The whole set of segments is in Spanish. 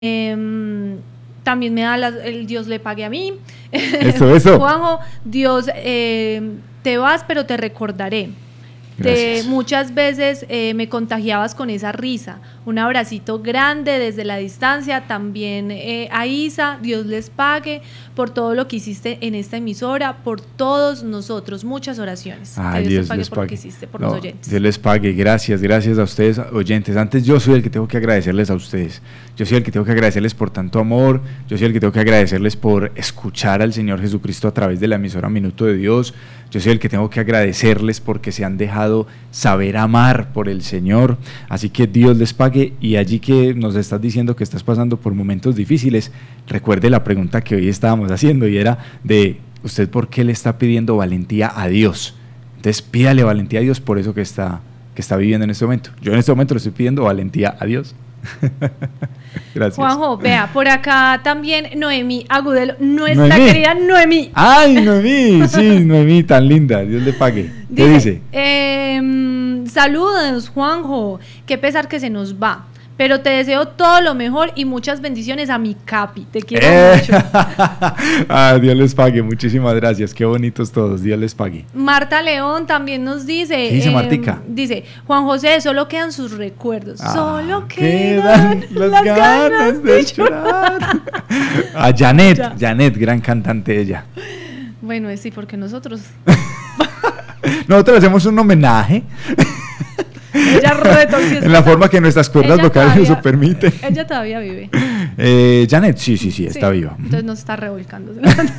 También me da el Dios le pague a mí. Eso. Juanjo, Dios, te vas, pero te recordaré. Muchas veces me contagiabas con esa risa. Un abracito grande desde la distancia. También a Isa, Dios les pague por todo lo que hiciste en esta emisora, por todos nosotros. Muchas oraciones. Ay, Dios Dios te pague les por lo pague. que hiciste por los oyentes. Dios les pague, gracias a ustedes, oyentes. Antes yo soy el que tengo que agradecerles a ustedes. Yo soy el que tengo que agradecerles por tanto amor. Yo soy el que tengo que agradecerles por escuchar al Señor Jesucristo a través de la emisora Minuto de Dios. Yo soy el que tengo que agradecerles porque se han dejado saber amar por el Señor. Así que Dios les pague. Y allí que nos estás diciendo que estás pasando por momentos difíciles, recuerde la pregunta que hoy estábamos haciendo y era de ¿usted por qué le está pidiendo valentía a Dios? Entonces pídale valentía a Dios por eso que está viviendo en este momento. Yo en este momento le estoy pidiendo valentía a Dios. Gracias. Juanjo, vea, por acá también Noemí Agudelo, nuestra querida Noemí. Ay, Noemí, sí, Noemí, tan linda, Dios le pague. ¿Qué dice? Saludos, Juanjo, qué pesar que se nos va, pero te deseo todo lo mejor y muchas bendiciones a mi Capi, te quiero mucho. Dios les pague, muchísimas gracias, qué bonitos todos, Dios les pague. Marta León también nos dice, ¿qué dice Martica? Dice, Juan José, solo quedan sus recuerdos, solo quedan las ganas de llorar. A Janet, gran cantante ella. Bueno, sí, porque nosotros hacemos un homenaje. Ella en la forma que nuestras cuerdas vocales lo permiten. Ella todavía vive. Janet, sí, está viva. Entonces no está revolcando.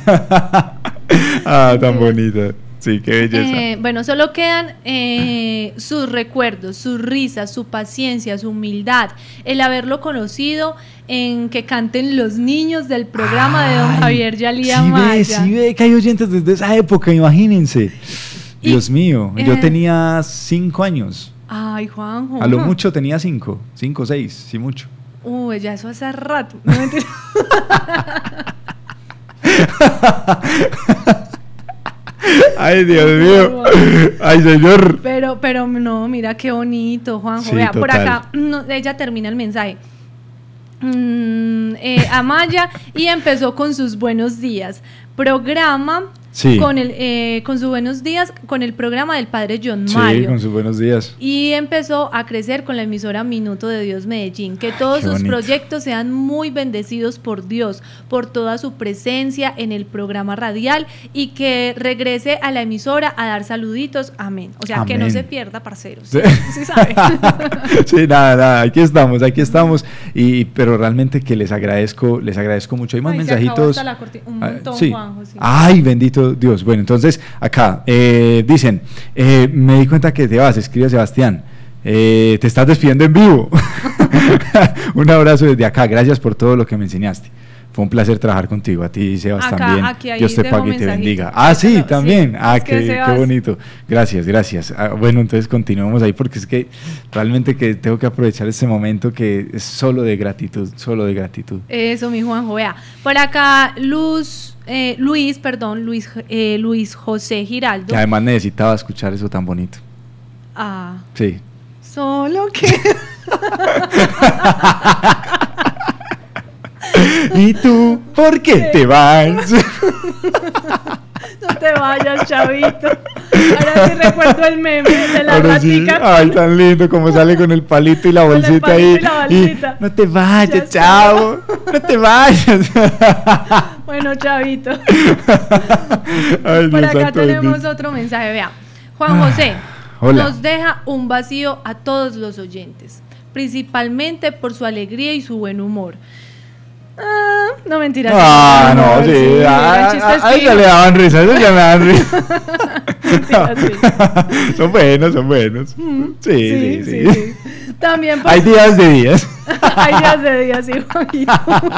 Tan bonita. Sí, qué belleza. Bueno, solo quedan sus recuerdos, su risa, su paciencia, su humildad, el haberlo conocido, en que canten los niños del programa de don Javier Yalía Maya. Sí ve que hay oyentes desde esa época, imagínense. Dios mío, yo tenía 5 años. Ay, Juanjo. A lo mucho tenía 5 o 6, sí mucho. Ya eso hace rato. No, mentira. Ay, Dios mío. Ay, señor. Pero no, mira qué bonito, Juanjo. Sí, vea, total. por acá ella termina el mensaje. Amaya y empezó con sus buenos días. Programa. Sí. Con sus buenos días, con el programa del padre John Mario. Sí, con sus buenos días. Y empezó a crecer con la emisora Minuto de Dios Medellín. Que todos sus proyectos sean muy bendecidos por Dios, por toda su presencia en el programa radial y que regrese a la emisora a dar saluditos. Amén. O sea, amén. Que no se pierda, parceros. ¿Sí sabe? Sí, nada, aquí estamos. Pero realmente que les agradezco mucho. Hay más mensajitos. Un montón, sí. Juanjo, sí. Ay, bendito Dios. Bueno, entonces acá dicen, me di cuenta que te vas, escribe Sebastián, te estás despidiendo en vivo. Un abrazo desde acá, gracias por todo lo que me enseñaste. Fue un placer trabajar contigo, a ti, Sebas, acá, también. Dios te pague y te bendiga. Sí, también. Sí, qué bonito. Gracias. Bueno, entonces continuemos ahí porque es que realmente que tengo que aprovechar este momento que es solo de gratitud. Eso, mi Juanjo, vea. Por acá, Luis José Giraldo. Que además necesitaba escuchar eso tan bonito. Sí. Solo que... ¿Y tú por qué te vas? No te vayas, chavito. Ahora sí recuerdo el meme de la ratica. Sí. Ay, tan lindo como sale con el palito y la bolsita ahí. Y no te vayas, chavo. No te vayas. Bueno, chavito. Ay, por acá tenemos otro mensaje. Vea, Juan José nos deja un vacío a todos los oyentes, principalmente por su alegría y su buen humor. No, mentira. No, sí. A ella le daban risa, a ella le daban risa. Sí. Son buenos. Sí. También hay días de días. Hay días de días, sí, Juanito.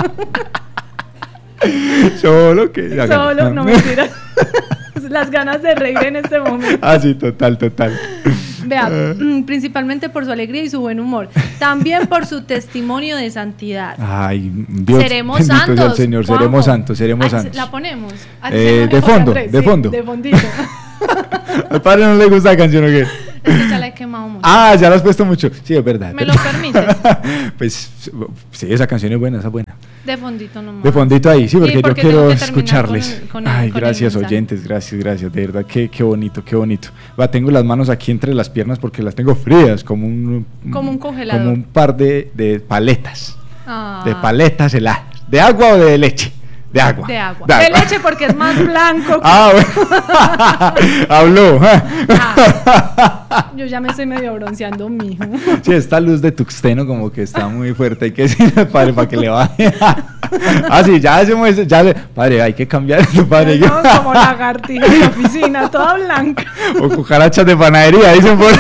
Solo, no mentira. Las ganas de reír en este momento. Sí, total. Vea, principalmente por su alegría y su buen humor, también por su testimonio de santidad. Ay, Dios, seremos santos, sea el Señor, Juanjo. seremos santos. La ponemos. De fondo. De fondito. Al padre no le gusta la canción, ¿o qué? Es que ya la he quemado mucho. Ah, ya la has puesto mucho. Sí, es verdad. ¿Me lo permites? Pues sí, esa canción es buena, esa es buena. De fondito nomás. De fondito ahí, sí, porque, porque yo quiero tengo que terminar escucharles. con Gracias el mensaje. oyentes, gracias, de verdad, qué bonito, qué bonito. Va, tengo las manos aquí entre las piernas porque las tengo frías, como un congelador. Como un par de paletas, Ah. de paletas heladas. ¿De agua o de leche? De agua. De agua. De leche porque es más blanco. Bueno. Habló. Yo ya me estoy medio bronceando, mijo. Sí, esta luz de tuxteno como que está muy fuerte. Hay que decirle, padre, para que le baje. Sí, ya hacemos eso. Padre, hay que cambiar esto, padre. No, como lagartija de oficina, toda blanca. O cucarachas de panadería, dicen por...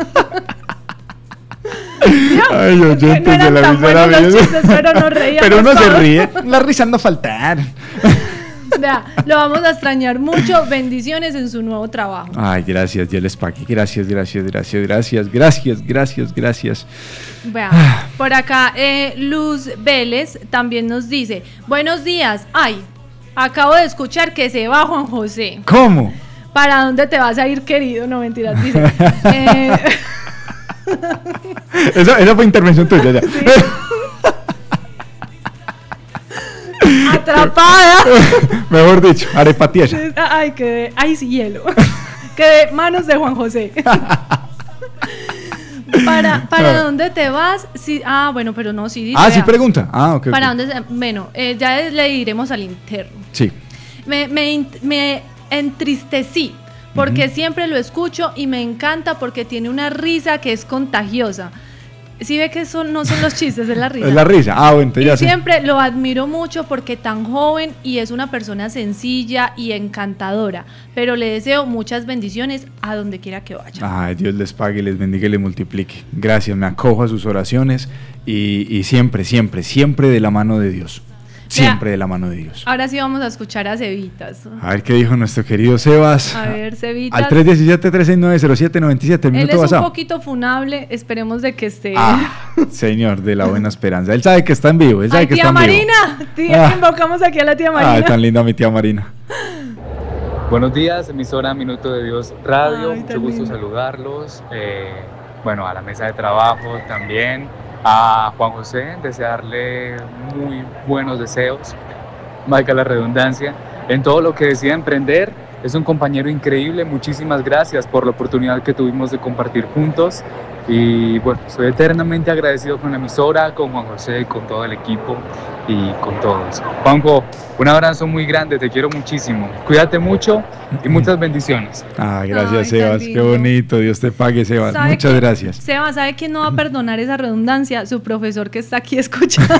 Ay, oyentes no eran de la tan emisora buenos los chistes, pero nos reíamos. Pero uno se todos. ríe. Las risas no faltar. Vea, lo vamos a extrañar mucho. Bendiciones en su nuevo trabajo. Ay, gracias, Dios les pague. Gracias. Vea, por acá Luz Vélez también nos dice: buenos días. Ay, acabo de escuchar que se va Juan José. ¿Cómo? ¿Para dónde te vas a ir, querido? No, mentiras, dice. Esa fue intervención tuya ya. Sí. Atrapada. Mejor dicho, arepatía. Ay, ay, sí, hielo. Que de manos de Juan José. ¿Para dónde te vas? Sí, bueno, pero no, sí dice. Sí pregunta. Ok. ¿Para dónde? Bueno, ya le diremos al interno. Sí. Me entristecí porque siempre lo escucho y me encanta porque tiene una risa que es contagiosa. Sí ve que no son los chistes, es la risa. Es la risa, bueno, y ya siempre lo admiro mucho porque tan joven y es una persona sencilla y encantadora, pero le deseo muchas bendiciones a donde quiera que vaya. Ay, Dios les pague, les bendiga y les multiplique. Gracias, me acojo a sus oraciones y siempre de la mano de Dios. Siempre de la mano de Dios. Ahora sí vamos a escuchar a Cevitas. A ver qué dijo nuestro querido Sebas. A ver, Cevitas. Al 317-369-0797, minuto Él es WhatsApp. un poquito funable, esperemos de que esté. Señor de la buena esperanza. Él sabe que está en vivo. Él sabe que tía está en Marina. vivo. Invocamos aquí a la tía Marina. Tan linda mi tía Marina. Buenos días, emisora Minuto de Dios Radio. Ay, mucho gusto lindo. saludarlos. A la mesa de trabajo también. A Juan José, desearle muy buenos deseos, valga la redundancia, en todo lo que decida emprender. Es un compañero increíble, muchísimas gracias por la oportunidad que tuvimos de compartir juntos y bueno, soy eternamente agradecido con la emisora, con Juan José, con todo el equipo y con todos. Juanjo, un abrazo muy grande, te quiero muchísimo, cuídate mucho y muchas bendiciones. Gracias, Sebas, qué bonito, Dios te pague, Sebas, muchas gracias. Sebas, ¿sabe quién no va a perdonar esa redundancia? Su profesor que está aquí escuchando.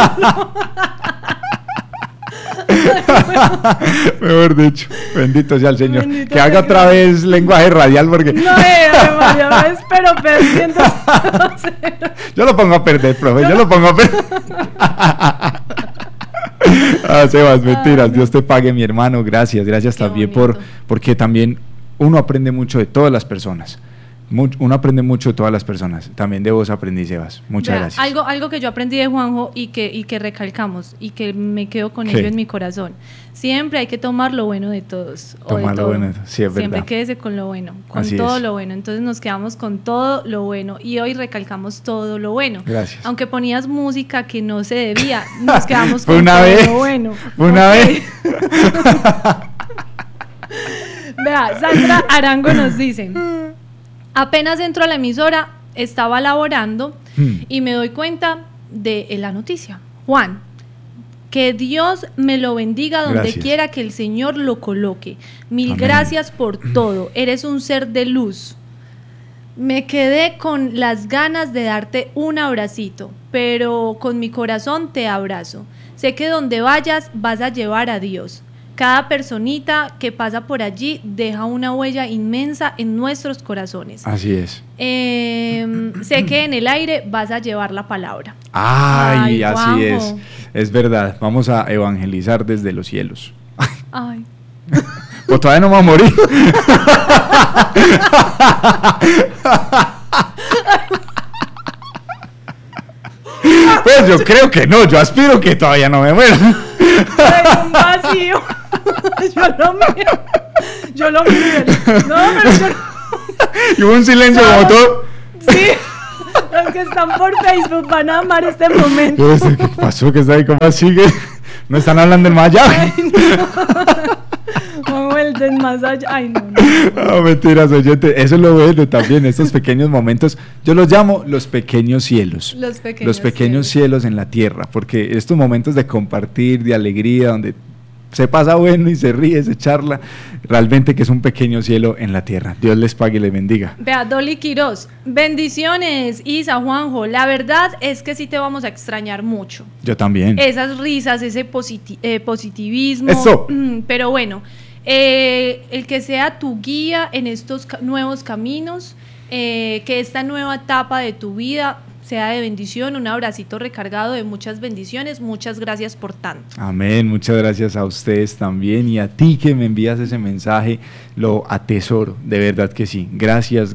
Mejor dicho, bendito sea el Señor. Bendito que haga otra vez lenguaje radial porque... No, María, pero perdiendo. Yo lo pongo a perder, profe, yo lo pongo a perder. Sebas, mentiras, Dios te pague, mi hermano, gracias también porque también uno aprende mucho de todas las personas. Uno aprende mucho de todas las personas. También de vos aprendí, Sebas. Muchas gracias. Algo que yo aprendí de Juanjo y que recalcamos y que me quedo con ello en mi corazón. Siempre hay que tomar lo bueno de todos. Tomar lo bueno, sí, es Siempre verdad. quédese con lo bueno, con Así todo es. lo bueno. Entonces nos quedamos con todo lo bueno y hoy recalcamos todo lo bueno. Gracias. Aunque ponías música que no se debía, nos quedamos Fue con una todo vez. lo bueno. Una vez. Vea, Sandra Arango nos dice: apenas entro a la emisora, estaba laborando y me doy cuenta de la noticia. Juan, que Dios me lo bendiga donde Gracias. quiera que el Señor lo coloque. Mil Amén. gracias por todo. Eres un ser de luz. Me quedé con las ganas de darte un abracito, pero con mi corazón te abrazo. Sé que donde vayas vas a llevar a Dios. Cada personita que pasa por allí deja una huella inmensa en nuestros corazones. Así es. Sé que en el aire vas a llevar la palabra. Ay, así Juanjo. es. Es verdad. Vamos a evangelizar desde los cielos. Ay. Pues todavía no me voy a morir. Pues yo creo que no. Yo aspiro que todavía no me muera. Hay un vacío. Yo lo miro. No, pero yo no. Y hubo un silencio como todo. Sí, los que están por Facebook van a amar este momento. ¿Qué pasó? ¿Qué está ahí? ¿Cómo sigue? ¿No están hablando en más allá? Ay, no. El del más allá. Ay, no. No, mentiras, oyente. Eso es lo bueno también, estos pequeños momentos. Yo los llamo los pequeños cielos. Los pequeños cielos en la tierra, porque estos momentos de compartir, de alegría, donde se pasa bueno y se ríe, se charla, realmente que es un pequeño cielo en la tierra. Dios les pague y les bendiga. Vea, Dolly Quiroz, bendiciones, Isa, Juanjo, la verdad es que sí te vamos a extrañar mucho. Yo también. Esas risas, ese positivismo. Eso. Pero bueno, el que sea tu guía en estos nuevos caminos, que esta nueva etapa de tu vida sea de bendición, un abracito recargado de muchas bendiciones, muchas gracias por tanto. Amén, muchas gracias a ustedes también y a ti que me envías ese mensaje, lo atesoro, de verdad que sí, gracias.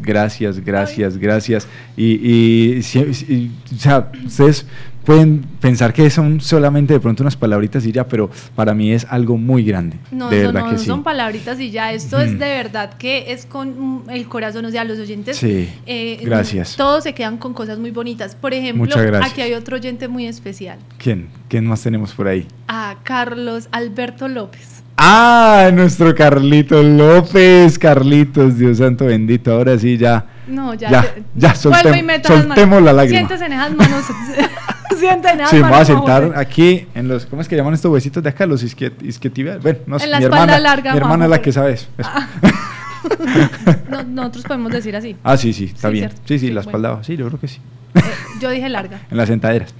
Y o sea, ustedes pueden pensar que son solamente de pronto unas palabritas y ya, pero para mí es algo muy grande. No, de eso verdad no, que no sí. son palabritas y ya, esto es de verdad que es con el corazón, o sea, los oyentes, sí, gracias. Todos se quedan con cosas muy bonitas. Por ejemplo, aquí hay otro oyente muy especial. ¿Quién más tenemos por ahí? A Carlos Alberto López. Ah, nuestro Carlitos López, Carlitos, Dios santo bendito, ahora sí ya. No, ya soltemos la lágrima. Siéntese en esas manos. Siéntese en esas sí, manos. Me voy a sentar aquí en los, ¿cómo es que llaman estos huesitos de acá? Los isquiotibiales. Bueno, no sé, en la espalda larga. Mi hermana es la que sabe eso. No, nosotros podemos decir así. Ah, sí, está bien. Cierto. Sí, la espalda baja. Sí, yo creo que sí. Yo dije larga. En las sentaderas.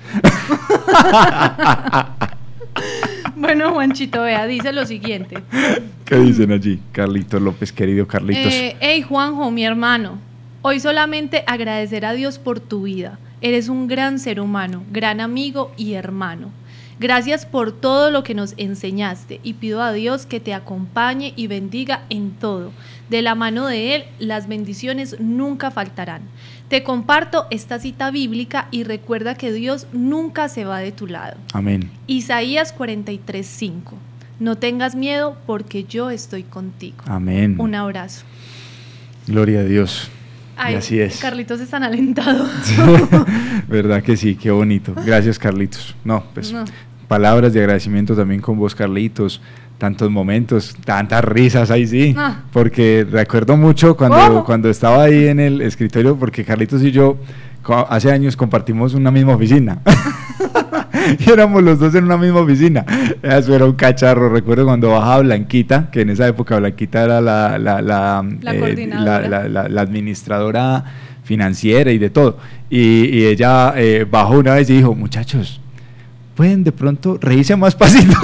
Bueno, Juanchito, vea, dice lo siguiente. ¿Qué dicen allí? Carlitos López, querido Carlitos. Hey, Juanjo, mi hermano, hoy solamente agradecer a Dios por tu vida. Eres un gran ser humano, gran amigo y hermano. Gracias por todo lo que nos enseñaste y pido a Dios que te acompañe y bendiga en todo. De la mano de Él, las bendiciones nunca faltarán. Te comparto esta cita bíblica y recuerda que Dios nunca se va de tu lado. Amén. Isaías 43:5. No tengas miedo porque yo estoy contigo. Amén. Un abrazo. Gloria a Dios. Ay, y así es. Carlitos es tan alentado. Verdad que sí, qué bonito. Gracias, Carlitos. Palabras de agradecimiento también con vos, Carlitos. Tantos momentos, tantas risas ahí sí. Porque recuerdo mucho cuando estaba ahí en el escritorio, porque Carlitos y yo hace años compartimos una misma oficina. Y éramos los dos en una misma oficina. Eso era un cacharro. Recuerdo cuando bajaba Blanquita, que en esa época Blanquita era la administradora financiera y de todo. Y ella bajó una vez y dijo: muchachos, pueden de pronto reírse más pasito.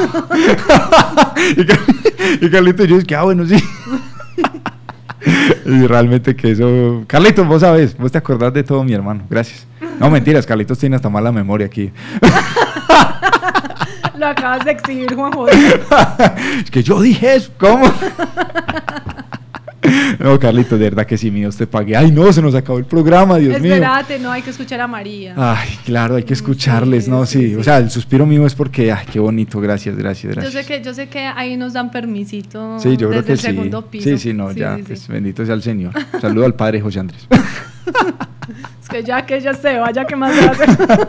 y Carlitos y yo, es que bueno, sí. Y realmente que eso... Carlitos, vos sabes, vos te acordás de todo, mi hermano, gracias. No, mentiras, Carlitos tiene hasta mala memoria aquí. Lo acabas de exhibir, Juanjo. Es que yo dije eso, ¿cómo? No, Carlitos, de verdad que sí, mío, te pagué. Ay, no, se nos acabó el programa, Dios mío. Espérate, no, hay que escuchar a María. Ay, claro, hay que escucharles, sí, ¿no? Sí. O sea, el suspiro mío es porque, ay, qué bonito, gracias. Yo sé que ahí nos dan permisito. Sí, yo creo que el segundo piso. Sí, no, sí, ya, sí, pues bendito sea el Señor. Saludo al padre José Andrés. Es que ella se vaya, ¿qué más hace?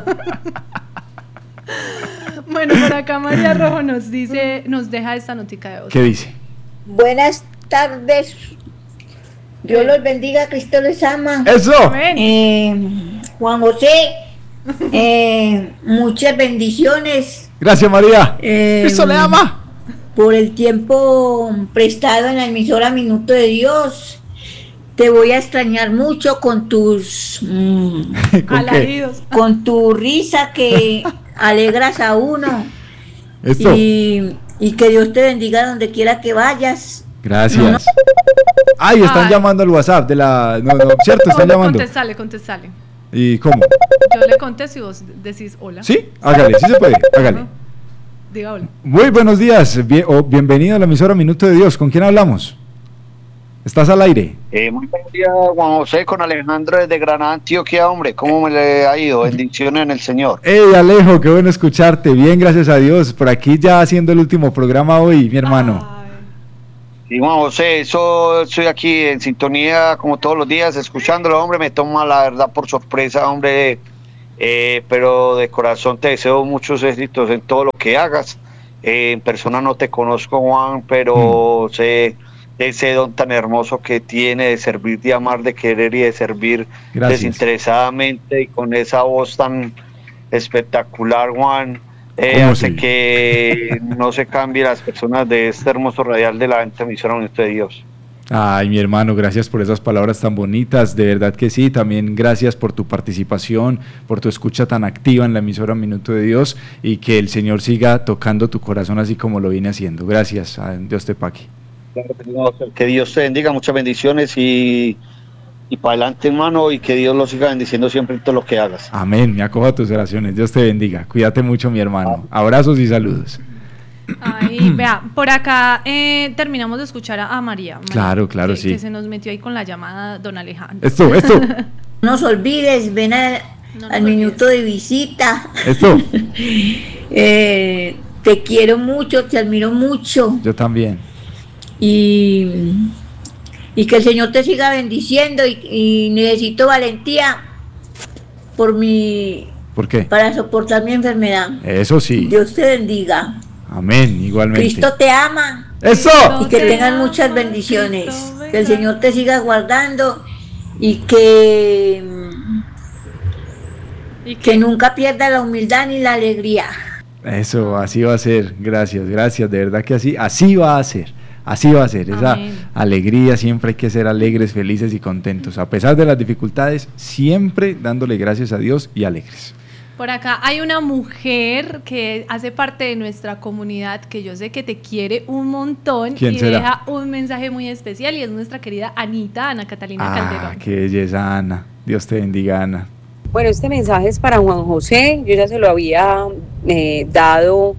Bueno, por acá María Rojo nos deja esta notica de voz. ¿Qué dice? Buenas tardes. Dios los bendiga, Cristo les ama. ¡Eso! Juan José, muchas bendiciones. Gracias, María. Cristo le ama. Por el tiempo prestado en la emisora Minuto de Dios. Te voy a extrañar mucho con tus alaridos. Con tu risa que alegras a uno. Esto. Y que Dios te bendiga donde quiera que vayas. Gracias. Ay, están llamando al WhatsApp de la... No, cierto, están llamando. Contestale. ¿Y cómo? Yo le contesto y vos decís hola. ¿Sí? Hágale, sí se puede, hágale. Diga hola. Muy buenos días, bienvenido a la emisora Minuto de Dios. ¿Con quién hablamos? ¿Estás al aire? Muy buenos días, Juan José, con Alejandro desde Granada, Antioquia, hombre. ¿Cómo me le ha ido? Bendiciones en el Señor. Hey, Alejo, qué bueno escucharte. Bien, gracias a Dios. Por aquí ya haciendo el último programa hoy, mi hermano. Y Juan José, eso estoy aquí en sintonía como todos los días, escuchándolo, hombre, me toma la verdad por sorpresa, hombre, pero de corazón te deseo muchos éxitos en todo lo que hagas. En persona no te conozco, Juan, pero sé ese don tan hermoso que tiene de servir, de amar, de querer y de servir desinteresadamente, y con esa voz tan espectacular, Juan. Hace que no se cambie las personas de este hermoso radial de la emisora Minuto de Dios. Ay, mi hermano, gracias por esas palabras tan bonitas, de verdad que sí, también gracias por tu participación, por tu escucha tan activa en la emisora Minuto de Dios, y que el Señor siga tocando tu corazón así como lo viene haciendo. Gracias, Dios te pague. Que Dios te bendiga, muchas bendiciones y para adelante, hermano, y que Dios lo siga bendiciendo siempre en todo lo que hagas. Amén, me acojo a tus oraciones, Dios te bendiga, cuídate mucho, mi hermano, abrazos y saludos. Ay, vea, por acá terminamos de escuchar a María. Claro, claro, sí. Que se nos metió ahí con la llamada, don Alejandro. Esto. No nos olvides, ven al minuto de visita. Esto. Te quiero mucho, te admiro mucho. Yo también. Y que el Señor te siga bendiciendo, y necesito valentía ¿Por qué? Para soportar mi enfermedad. Eso sí. Dios te bendiga. Amén, igualmente. Cristo te ama. ¡Eso! Y que tengas muchas bendiciones. Que el Señor te siga guardando y que nunca pierda la humildad ni la alegría. Eso, así va a ser. Gracias, de verdad que así va a ser. Así va a ser, esa alegría, siempre hay que ser alegres, felices y contentos, a pesar de las dificultades, siempre dándole gracias a Dios y alegres. Por acá hay una mujer que hace parte de nuestra comunidad, que yo sé que te quiere un montón. ¿Quién y será? Deja un mensaje muy especial, y es nuestra querida Ana Catalina Calderón. Qué belleza, Ana, Dios te bendiga, Ana. Bueno, este mensaje es para Juan José, yo ya se lo había dado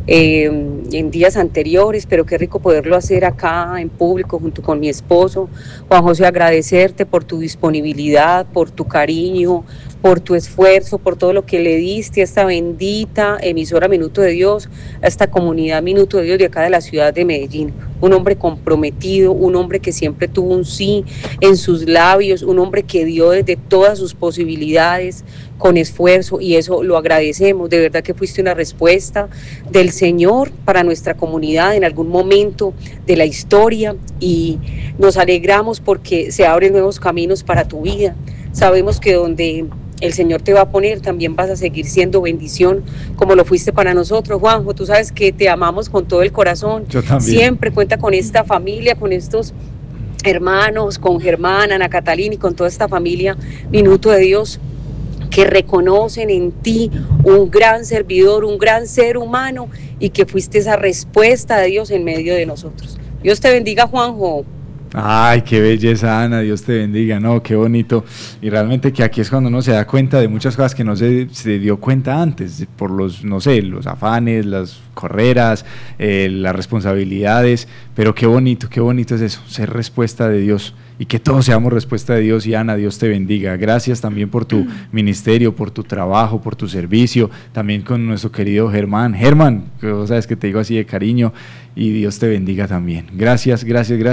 en días anteriores, pero qué rico poderlo hacer acá en público junto con mi esposo. Juan José, agradecerte por tu disponibilidad, por tu cariño, por tu esfuerzo, por todo lo que le diste a esta bendita emisora Minuto de Dios, a esta comunidad Minuto de Dios de acá de la ciudad de Medellín. Un hombre comprometido, un hombre que siempre tuvo un sí en sus labios, un hombre que dio desde todas sus posibilidades con esfuerzo, y eso lo agradecemos. De verdad que fuiste una respuesta del Señor para nuestra comunidad en algún momento de la historia, y nos alegramos porque se abren nuevos caminos para tu vida. Sabemos que donde el Señor te va a poner, también vas a seguir siendo bendición, como lo fuiste para nosotros, Juanjo. Tú sabes que te amamos con todo el corazón. Yo también. Siempre cuenta con esta familia, con estos hermanos, con Germán, Ana Catalina y con toda esta familia Minuto de Dios, que reconocen en ti un gran servidor, un gran ser humano, y que fuiste esa respuesta de Dios en medio de nosotros. Dios te bendiga, Juanjo. Ay, qué belleza, Ana, Dios te bendiga, no, qué bonito. Y realmente que aquí es cuando uno se da cuenta de muchas cosas que no se dio cuenta antes, por los afanes, las carreras, las responsabilidades, pero qué bonito es eso, ser respuesta de Dios, y que todos seamos respuesta de Dios. Y Ana, Dios te bendiga. Gracias también por tu ministerio, por tu trabajo, por tu servicio, también con nuestro querido Germán, que vos sabes que te digo así de cariño, y Dios te bendiga también. Gracias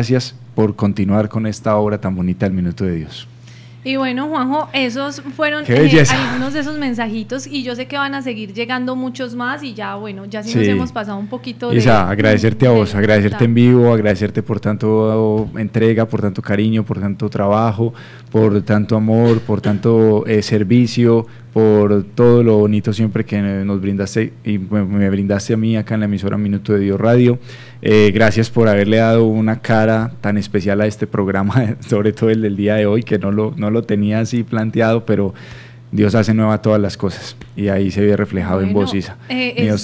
por continuar con esta obra tan bonita del Minuto de Dios. Y bueno, Juanjo, esos fueron algunos de esos mensajitos, y yo sé que van a seguir llegando muchos más, y ya nos hemos pasado un poquito. Isa, agradecerte a vos, agradecerte en vivo, agradecerte por tanto entrega, por tanto cariño, por tanto trabajo, por tanto amor, por tanto servicio, por todo lo bonito siempre que nos brindaste y me brindaste a mí acá en la emisora Minuto de Dios Radio. Gracias por haberle dado una cara tan especial a este programa, sobre todo el del día de hoy, que no lo tenía así planteado, pero Dios hace nueva todas las cosas, y ahí se ve reflejado en vos, Isa. Es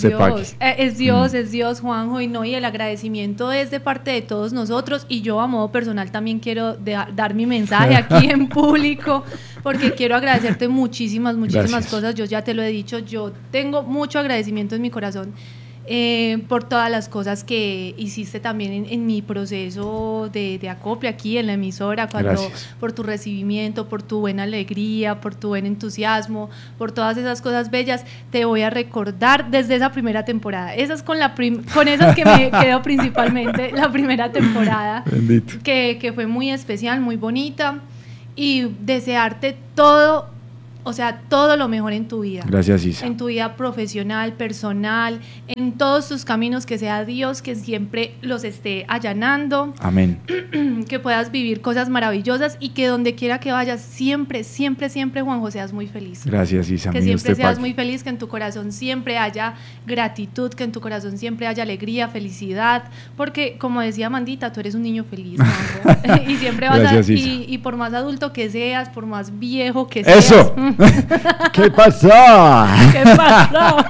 Dios, Juanjo, y el agradecimiento es de parte de todos nosotros, y yo a modo personal también quiero dar mi mensaje aquí en público, porque quiero agradecerte muchísimas Gracias. cosas. Yo ya te lo he dicho, yo tengo mucho agradecimiento en mi corazón, por todas las cosas que hiciste también en mi proceso de acople aquí en la emisora, por tu recibimiento, por tu buena alegría, por tu buen entusiasmo, por todas esas cosas bellas. Te voy a recordar desde esa primera temporada. Esas con esas que me quedo principalmente, la primera temporada. Bendito. Que fue muy especial, muy bonita, y desearte todo, o sea, todo lo mejor en tu vida. Gracias, Isa. En tu vida profesional, personal, en todos tus caminos, que sea Dios que siempre los esté allanando. Amén. Que puedas vivir cosas maravillosas y que donde quiera que vayas, siempre, siempre, siempre, Juan José, seas muy feliz. Gracias, Isa. Que siempre seas muy feliz, que en tu corazón siempre haya gratitud, que en tu corazón siempre haya alegría, felicidad, porque como decía Mandita, tú eres un niño feliz, Juanjo. Y siempre vas Gracias, y por más adulto que seas, por más viejo que seas. ¡Eso! ¿Qué pasó? ¿Qué pasó?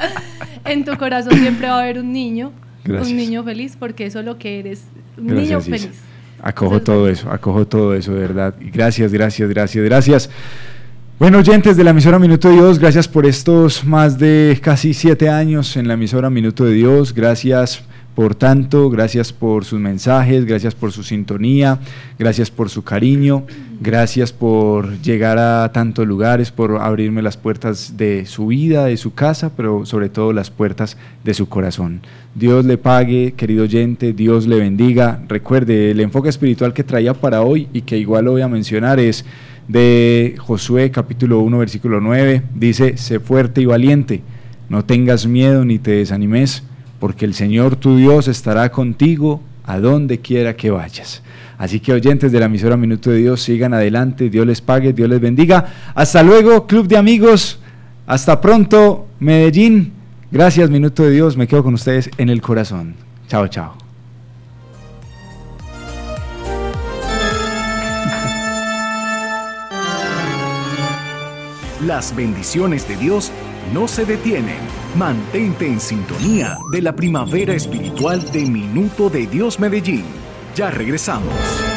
En tu corazón siempre va a haber un niño. Gracias. Un niño feliz, porque eso es lo que eres, un Gracias, niño feliz. Isa. Acojo todo eso, de verdad. Gracias. Bueno, oyentes de la emisora Minuto de Dios, gracias por estos más de casi 7 años en la emisora Minuto de Dios. Gracias por tanto, gracias por sus mensajes, gracias por su sintonía, gracias por su cariño, gracias por llegar a tantos lugares, por abrirme las puertas de su vida, de su casa, pero sobre todo las puertas de su corazón. Dios le pague, querido oyente, Dios le bendiga. Recuerde, el enfoque espiritual que traía para hoy y que igual lo voy a mencionar es de Josué capítulo 1 versículo 9, dice: sé fuerte y valiente, no tengas miedo ni te desanimes, porque el Señor tu Dios estará contigo a donde quiera que vayas. Así que, oyentes de la emisora Minuto de Dios, sigan adelante, Dios les pague, Dios les bendiga. Hasta luego, Club de Amigos, hasta pronto, Medellín. Gracias, Minuto de Dios, me quedo con ustedes en el corazón. Chao, chao. Las bendiciones de Dios no se detienen. Mantente en sintonía de la primavera espiritual de Minuto de Dios Medellín. Ya regresamos.